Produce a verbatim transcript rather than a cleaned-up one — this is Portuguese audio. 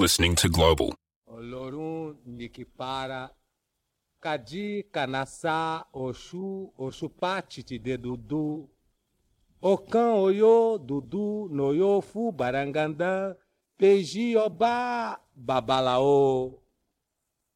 listening to Global. Olorun Nikipara Kadi Kanasa Oshu Oshupachiti de Dudu Okan Oyo Dudu Noyo Fu Baranganda Peji Oba Babalao